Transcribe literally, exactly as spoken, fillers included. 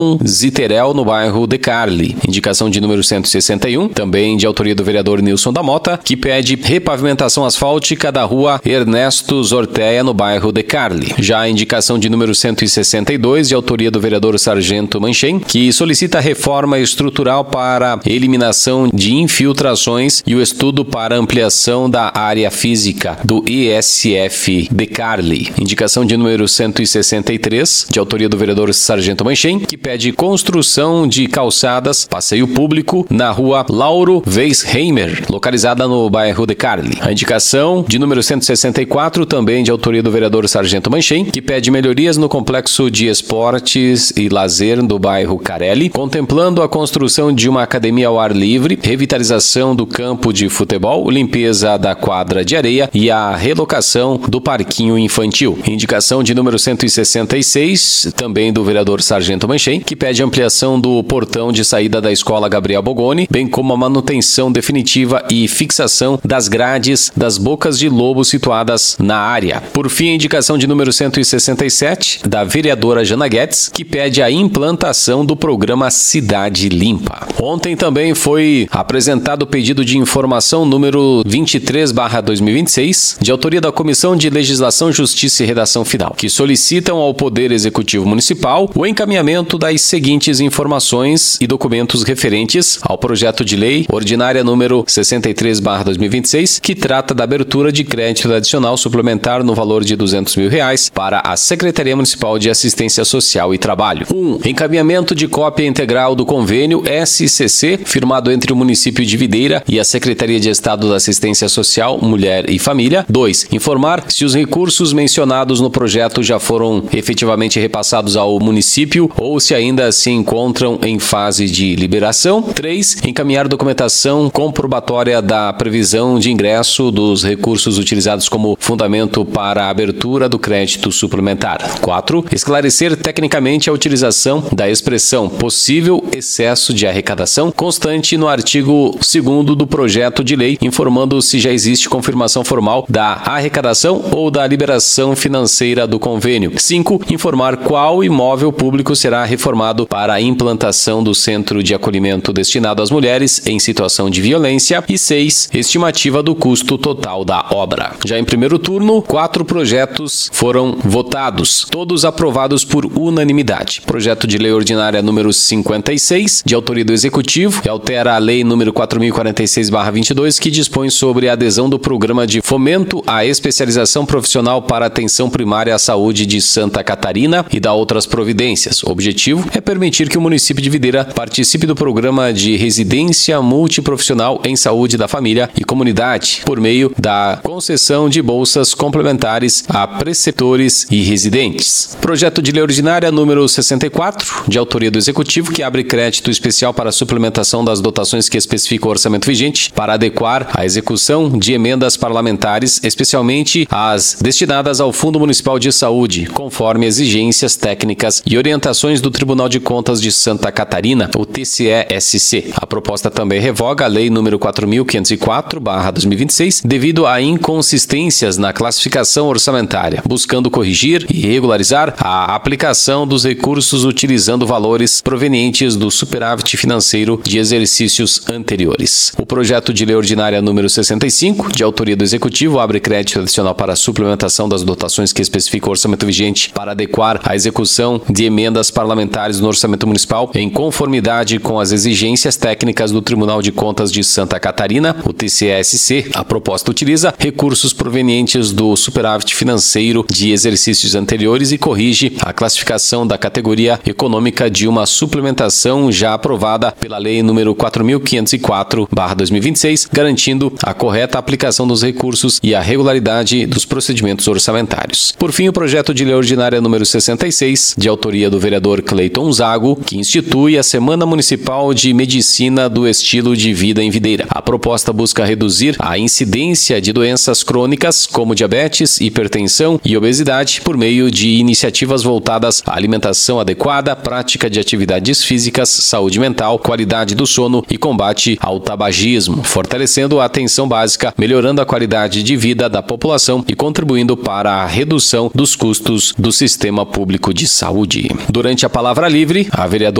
Ziterel, no bairro de Carli. Indicação de número cento e sessenta e um, também de autoria do vereador Nilson da Mota, que pede repavimentação asfáltica da rua Ernesto Zorteia, no bairro de Carli. Já a indicação de número cento e sessenta e dois, de autoria do vereador Sargento Manchem, que solicita reforma estrutural para eliminação de infiltrações e o estudo para ampliação da área física do I S F de Carli. Indicação de número cento e sessenta e três, de autoria do vereador Sargento Manchem, que pede construção de calçadas, passeio público na rua Lauro Weisheimer, localizada no bairro de Carli. A indicação de número cento e sessenta e quatro, também de autoria do vereador Sargento Manchem, que pede melhorias no complexo de esportes e lazer do bairro Carelli, contemplando a construção de uma academia ao ar livre, revitalização do campo de futebol, limpeza da quadra de areia e a relocação do parquinho infantil. Indicação de número cento e sessenta e seis, também do vereador Sargento Manchem, que pede ampliação do portão de saída da escola Gabriel Bogoni, bem como a manutenção definitiva e fixação das grades das bocas de lobo situadas na área. Por fim, a indicação de número cento e sessenta e sete, da vereadora Jana Guedes, que pede a implantação do programa Cidade Limpa. Ontem também foi apresentado o pedido de informação número vinte e três barra dois mil e vinte e seis, de autoria da Comissão de Legislação, Justiça e Redação Final, que solicitam ao Poder Executivo Municipal o encaminhamento das seguintes informações e documentos referentes ao projeto de lei ordinária número sessenta e três barra dois mil e vinte e seis, que trata da abertura de crédito adicional suplementar no valor de duzentos mil reais para a Secretaria Municipal de Assistência Social e Trabalho. um. Encaminhamento de cópia integral do convênio S C C, firmado entre o município de Videira e a Secretaria de Estado da Assistência Social, Mulher e Família. dois. Informar se os recursos mencionados no projeto já foram efetivamente repassados ao município ou se ainda se encontram em fase de liberação. três. Encaminhar documentação comprobatória da previsão de ingresso dos recursos utilizados como fundamento para a abertura do crédito suplementar. quatro. Esclarecer tecnicamente a utilização da expressão possível excesso de arrecadação constante no artigo segundo do projeto de lei, informando se já existe confirmação formal da arrecadação ou da liberação financeira do convênio. cinco. Informar qual imóvel público será reformado para a implantação do centro de acolhimento destinado às mulheres em situação de violência. E seis. Estimativa do custo total da obra. Já em primeiro turno, quatro projetos foram votados, todos aprovados por unanimidade. Projeto de lei ordinária número cinquenta e seis, de autoria do Executivo, que altera a lei número quatro mil e quarenta e seis barra vinte e dois, que dispõe sobre a adesão do programa de fomento à especialização profissional para atenção primária à saúde de Santa Catarina e da outras providências. O objetivo é permitir que o município de Videira participe do programa de residência multiprofissional em saúde da família e comunidade, por meio da concessão de bolsas complementares a preceptores e residentes. Projeto de lei ordinária número sessenta e quatro, de autoria do Executivo, que abre crédito especial para a suplementação das dotações que especifica o orçamento vigente para adequar a execução de emendas parlamentares, especialmente as destinadas ao Fundo Municipal de Saúde, conforme exigências técnicas e orientações do Tribunal de Contas de Santa Catarina, o T C E S C. A proposta também revoga a lei número quatro mil quinhentos e quatro barra dois mil e vinte e seis, devido a inconsistências na classificação orçamentária, buscando corrigir e regularizar a aplicação dos recursos utilizando valores provenientes do superávit financeiro de exercícios anteriores. O projeto de lei ordinária número sessenta e cinco, de autoria do Executivo, abre crédito adicional para a suplementação das dotações que especifica o orçamento vigente para adequar a execução de emendas parlamentares no orçamento municipal em conformidade com as exigências técnicas do Tribunal de Contas de Santa Catarina, o T C E S C. A proposta utiliza recursos provenientes do superávit financeiro de exercícios anteriores e corrige a classificação da categoria econômica de uma suplementação já aprovada pela lei número quatro mil quinhentos e quatro barra dois mil e vinte e seis, garantindo a correta aplicação dos recursos e a regularidade dos procedimentos orçamentários. Por fim, o projeto de lei ordinária número sessenta e seis, de autoria do vereador Cleiton Zago, que institui a Semana Municipal de Medicina do Estilo de Vida em Videira. A proposta busca reduzir a incidência de doenças crônicas como diabetes, hipertensão e obesidade por meio de iniciativas voltadas à alimentação adequada, prática de atividades físicas, saúde mental, qualidade do sono e combate ao tabagismo, fortalecendo a atenção básica, melhorando a qualidade de vida da população e contribuindo para a redução dos custos do sistema público de saúde. Durante a palavra palavra livre, a vereadora